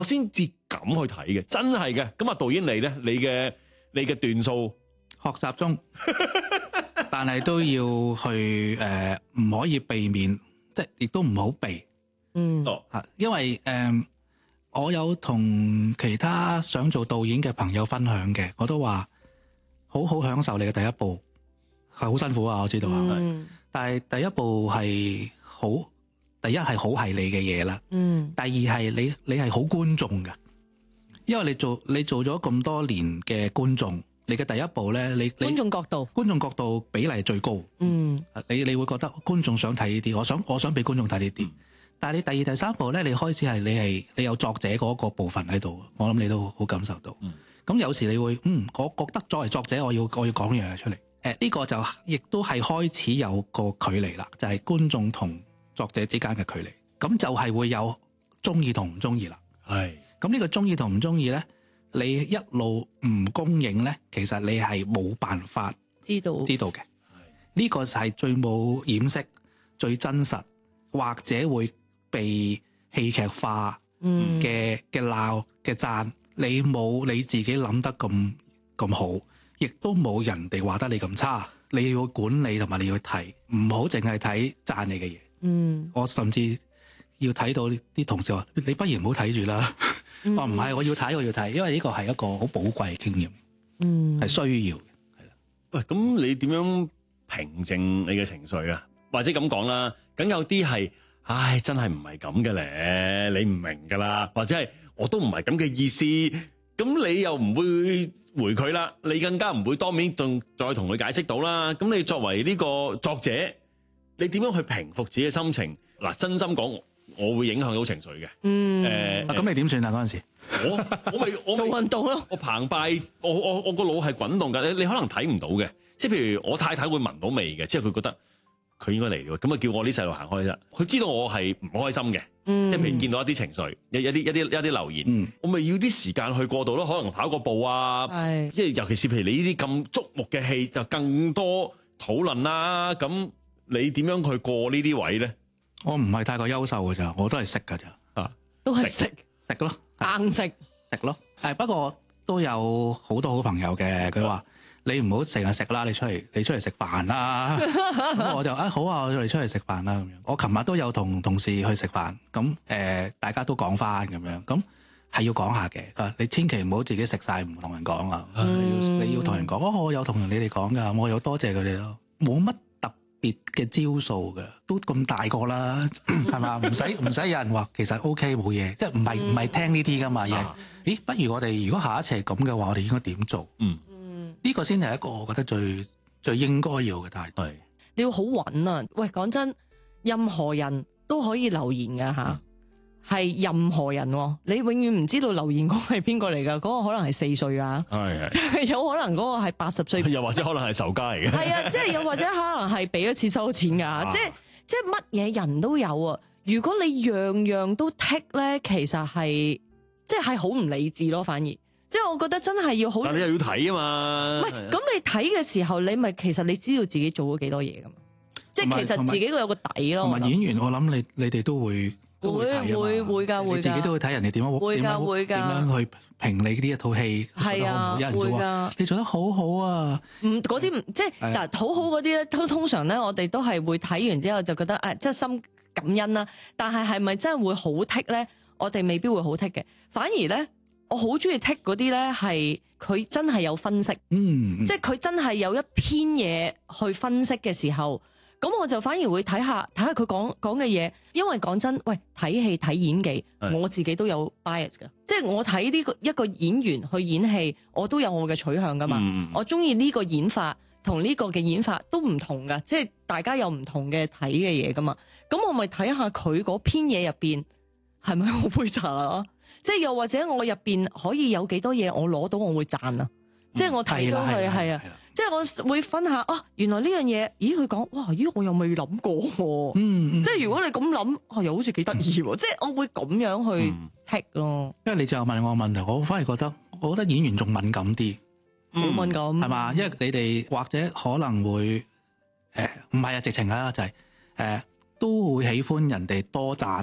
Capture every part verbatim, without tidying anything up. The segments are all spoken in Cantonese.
先至咁去睇嘅，真係嘅。咁啊，導演你咧，你嘅你嘅段數學習中，但係都要去誒，唔、呃、可以避免，即係亦都唔好避。 嗯， 啊，因為誒、呃，我有同其他想做導演嘅朋友分享嘅，我都話好好享受你嘅第一部，係好辛苦啊，我知道啊。 嗯、 但係第一部係好，第一係好係你嘅嘢啦。 嗯， 第二係你你係好觀眾㗎，因為你做你做咗咁多年嘅觀眾。你嘅第一步咧，你觀眾角度， 觀眾角度比例最高。 嗯， 你你會覺得觀眾想睇呢啲，我想我想俾觀眾睇呢啲。嗯、但係你第二、第三步咧，你開始係你係你有作者嗰個部分喺度，我諗你都好感受到。咁、嗯、有時你會嗯，我覺得作為作者，我要我要講樣嘢出嚟。誒、呃，呢、呢個就亦都係開始有個距離啦，就係、係、觀眾同作者之間嘅距離。咁就係會有中意同唔中意啦。係。咁呢個中意同唔中意咧？你一路唔公映咧，其實你係冇辦法知道知道嘅。呢個係最冇掩飾、最真實，或者會被戲劇化嘅嘅鬧嘅讚。你冇你自己諗得咁咁好，亦都冇人哋話得你咁差。你要管理同埋你要睇，唔好淨係睇讚你嘅嘢。嗯，我甚至要睇到啲同事話：你不如唔好睇住啦。我唔係，我要睇，我要睇，因為呢個係一個好寶貴嘅經驗，嗯，係需要嘅，係啦。 喂，咁你點樣平靜你嘅情緒啊？或者咁講啦，梗有啲係，唉，真係唔係咁嘅咧，你唔明噶啦，或者係我都唔係咁嘅意思，咁你又唔會回佢啦，你更加唔會當面仲再同佢解釋到啦。咁你作為呢個作者，你點樣去平復自己嘅心情？嗱，真心講。我會影響到情緒嘅， 嗯， 誒， 咁你點算啊？嗰陣時， 我我咪我做運動咯， 我澎湃，我我我個腦係滾動㗎，你你可能睇唔到嘅，即係譬如我太太會聞到味嘅，即係佢覺得佢應該嚟嘅，咁啊叫我啲細路行開啫，佢知道我係唔開心嘅，嗯，即係譬如見到一啲情緒，一一啲一啲一啲留言，嗯，我咪要啲時間去過渡咯，可能跑個步啊，係，即係尤其是譬如你呢啲咁觸目嘅戲，就更多討論啦，咁你點樣去過呢啲位咧？ 我唔係太過優秀嘅咋，我都係食㗎咋，啊， 都係食食咯， 硬食食咯。誒，不過都有好多好朋友嘅，佢話你唔好成日食啦，你出嚟你出嚟食飯啦。咁我就啊好啊，我哋出嚟食飯啦咁樣。我琴日都有同同事去食飯，咁誒、呃、大家都講翻咁樣，咁係要講下嘅。你千祈唔好自己食晒唔同人講啊，你要你要同人講。哦，我有同你哋講㗎，我有多謝佢哋咯，冇乜別嘅招數嘅，都咁大個啦，係嘛？唔使唔使有人話，其實 OK 冇嘢，即係唔係唔係聽呢啲噶嘛？嘢、啊，咦？不如我哋如果下一次係咁嘅話，我哋應該點做？嗯嗯，呢個先係一個我覺得最最應該要嘅態度。係你要好穩啊！喂，講真，任何人都可以留言㗎吓。嗯係任何人，你永遠唔知道留言嗰個係邊個嚟噶，嗰、嗰個可能係四歲啊，係係，有可能嗰個係八十歲， 又或者可能係仇家嚟嘅， 係啊，即係又或者可能係俾一次收錢噶、啊，即係即係乜嘢人都有啊。如果你樣樣都剔咧，其實係即係好唔理智咯，反而即係我覺得真係要好， 但你又要睇啊嘛， 唔係咁你睇嘅時候，你咪其實你知道自己做咗幾多嘢噶嘛，即係其實自己都有個底咯。 同埋演員，我諗你你哋都會。 會會會㗎會㗎， 你自己都會睇人哋點樣會㗎會㗎點樣去評你呢一套戲，係啊，有人會話你做得好好啊， 唔嗰啲唔即係嗱好好嗰啲咧，通通常咧我哋都係會睇完之後就覺得誒，即係心感恩啦。但係係咪真係會好剔咧？我哋未必會好剔嘅，反而咧我好中意剔嗰啲咧係佢真係有分析，嗯，即係佢真係有一篇嘢去分析嘅時候。咁我就反而會睇下睇下佢講講嘅嘢，因為講真，喂睇戲睇演技，我自己都有 bias 噶，即係我睇呢個一個演員去演戲，我都有我嘅取向噶嘛。嗯、我中意呢個演法同呢個嘅演法都唔同噶，即係大家有唔同嘅睇嘅嘢噶嘛。咁我咪睇下佢嗰篇嘢入邊係咪我杯茶啊？即係又或者我入邊可以有幾多嘢我攞到我會讚啊？嗯、即係我睇到佢係啊。即係我會分下啊，原來呢樣嘢，咦佢講，哇，咦我又未諗過，嗯，嗯即係如果你咁諗，啊又好似幾得意，即係我會咁樣去剔咯。 因為你就問我問題，我反而覺得，我覺得演員仲敏感啲， 好敏感係嘛？ 因為你哋或者可能會誒唔係啊，直情啊就係、是、誒、呃、都會喜歡人哋多讚。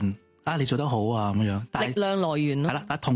啊你做得好啊咁樣，但係力量來源咯。 係啦，但係同